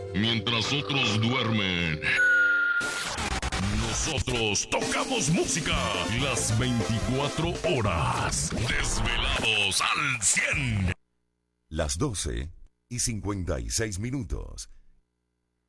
Mientras otros duermen, nosotros tocamos música las 24 horas. Desvelados al 100. Las 12:56.